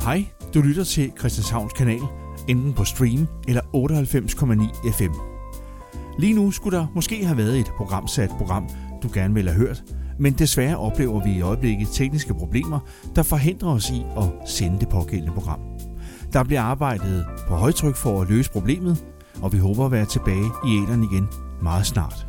Hej, du lytter til Christianshavns Kanal, enten på stream eller 98,9 FM. Lige nu skulle der måske have været et programsat program, du gerne ville have hørt, men desværre oplever vi i øjeblikket tekniske problemer, der forhindrer os i at sende det pågældende program. Der bliver arbejdet på højtryk for at løse problemet, og vi håber at være tilbage i æteren igen meget snart.